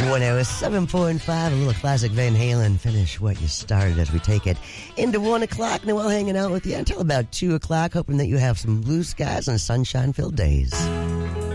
107.5, a little classic Van Halen. Finish what you started as we take it into 1 o'clock. Noel hanging out with you until about 2 o'clock, hoping that you have some blue skies and sunshine-filled days.